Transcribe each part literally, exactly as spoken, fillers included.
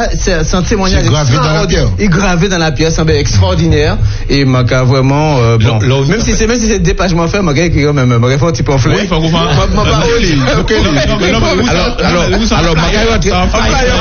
c'est un témoignage gravé dans la pierre. Il gravé dans la pierre, c'est extraordinaire. Et m'a vraiment euh, bon. Là, là, même si c'est même si c'est dépagement fait, m'a écrit quand même, m'a fait un petit peu enflé. Oui, faut qu'on fasse. M'a pas oli. Alors alors alors m'a rentrer en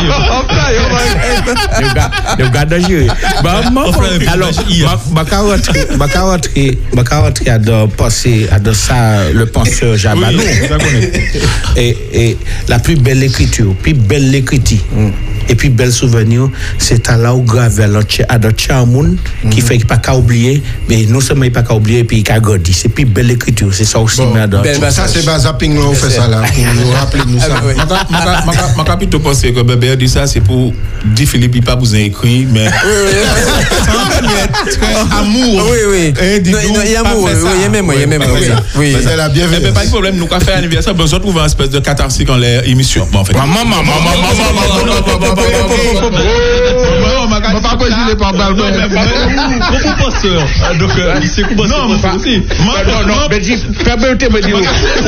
le gars dangereux. Bah alors m'a rentrer m'a rentrer m'a rentrer à de penser à de ça le penseur Jabanou. Et et la plus belle écriture, plus belle écriture. Et puis bel souvenir, c'est à là où grave à d'autres monde qui fait qu'il pas qu'à oublier, mais non seulement il pas qu'à oublier, puis il qu'à garder. C'est plus belle écriture, c'est ça aussi. Ça c'est pas zapping nous fait ça là pour nous rappeler nous ça. Ma capito penser que bébé dit ça c'est pour dire Philippe il pas vous écrit mais amour. Oui oui. Il y a amour, il y a même il y a même oui. C'est la bienvenue. Mais pas de problème, nous qu'a fait anniversaire, on se trouve en espèce de catharsis dans les émissions. Bon en fait. Maman maman maman on va pas gilet par balle. Beaucoup penseur. Donc c'est quoi ça aussi. Non non, mais dis permettez me dire.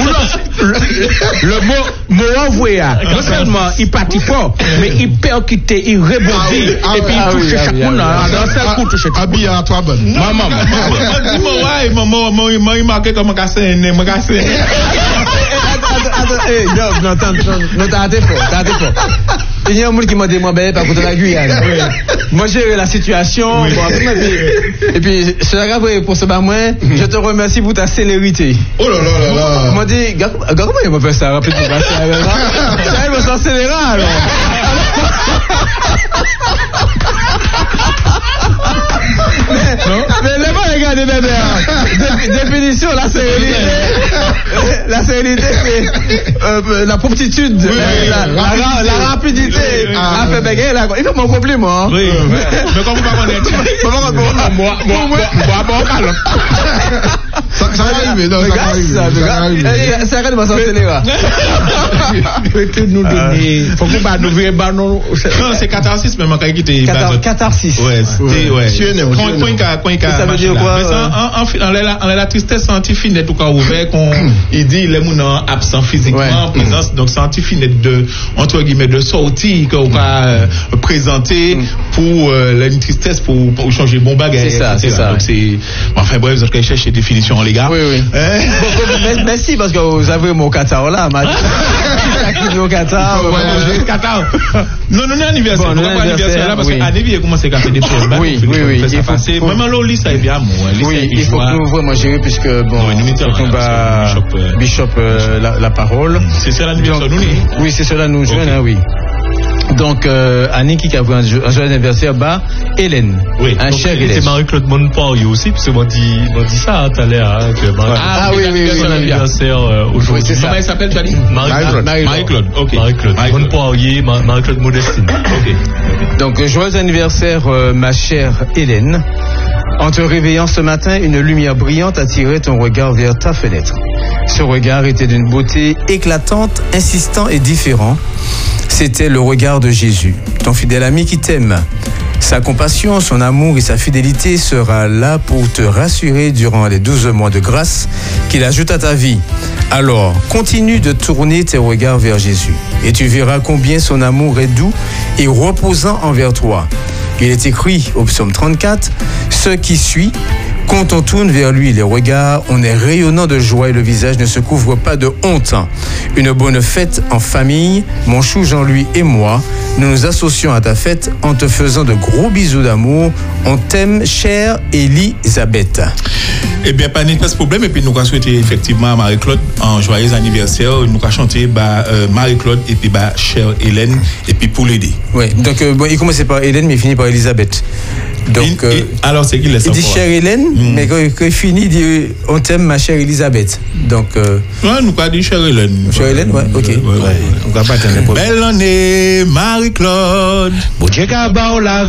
Le mot mot envoyé non seulement il partit fort mais il percute, il rebondit et puis il touche chaque monde dans seul coup touche. Habille à toi bonne. Maman maman ouais maman maman il marqué comme casser né me casser. Eh, non, non, non, non, t'as été fort, t'as été fort. Il y a un monde qui m'a dit, moi, ben, par contre, la Guyane. Moi, j'ai la situation. Bon, et puis, c'est la grave pour ce bar, moi, je te remercie pour ta célérité. Oh là là là là. Il m'a dit, gars, comment il m'a fait ça? Rapidement, ça, il m'a s'accélérer, alors. Mais les pas regarder bébé. Définition la sérénité. La sérénité c'est euh, la promptitude, oui, la, la, la, la rapidité. Ah, fait bégayer là. Il faut mon compliment. Oui. Mais comme vous pas connaître. Moi moi moi moi bon calme. Ça va arriver, non, ça va arriver. Ça arrête de s'accélérer. Peut-être nous donner. Faut qu'on va nous ouvrir bah non. Non, c'est catharsis même quand il était catharsis. Ouais, c'était ouais. Quand quand quand ça veut dire quoi? En en la la tristesse scientifique n'est tout cas ouvert qu'on il dit les gens absents physiquement présence donc scientifique de entre guillemets de sortie qu'on va présenter pour une tristesse pour pour changer bon bagage. C'est ça, c'est ça. Donc c'est enfin bref vous allez chercher définition les gars. Oui oui. Merci parce que vous avez mon Qatar là, m'a dit au Qatar, Qatar. Non non anniversaire, on pas anniversaire là parce que anniversaire comment c'est qu'à faire des problèmes. Oui oui oui. Il faut passer même l'eau ça est bien moi. Oui, il faut que nous vraiment gérer puisque bon on va Bishop la parole. C'est ça l'anniversaire nous. Oui, c'est cela nous joint oui. Donc, euh, Annie qui a vu un joyeux anniversaire, bah, Hélène. Oui, un cher Hélène. C'est Marie-Claude Monpoirier aussi, parce que m'a dit, m'a dit ça, tout à l'heure, hein, que Marie-Claude. Ah, oui, oui, oui, son anniversaire, euh, aujourd'hui. Oui, c'est ça. Comment elle s'appelle, tu as dit? Marie-Claude. Marie-Claude, ok. Marie-Claude. Monpoirier, Marie-Claude Modestine. Ok. Donc, joyeux anniversaire, euh, ma chère Hélène. En te réveillant ce matin, une lumière brillante attirait ton regard vers ta fenêtre. Ce regard était d'une beauté éclatante, insistant et différent. C'était le regard de Jésus, ton fidèle ami qui t'aime. Sa compassion, son amour et sa fidélité sera là pour te rassurer durant les douze mois de grâce qu'il ajoute à ta vie. Alors, continue de tourner tes regards vers Jésus et tu verras combien son amour est doux et reposant envers toi. Il est écrit au psaume trente-quatre, « Ce qui suit, quand on tourne vers lui les regards, on est rayonnant de joie et le visage ne se couvre pas de honte. Une bonne fête en famille, mon chou Jean-Louis et moi, nous nous associons à ta fête en te faisant de gros bisous d'amour. On t'aime, chère Elisabeth. » Eh bien, pas de problème. Et puis, nous avons souhaité effectivement à Marie-Claude un joyeux anniversaire. Nous avons chanté bah, euh, Marie-Claude et puis bah, chère Hélène et puis pour l'aider. Oui, donc euh, bon, il commençait par Hélène, mais il finit par Elisabeth. Donc, il, euh, il, alors, c'est qui laisse il dit chère Hélène, mm. mais quand, quand il finit, il dit on t'aime, ma chère Elisabeth. Donc, euh, ouais, nous avons dit chère Hélène. Chère Hélène, ouais, ok. Ouais, ouais, ouais. On va pas attendre. Belle année, Marie-Claude. Bon Dieu, la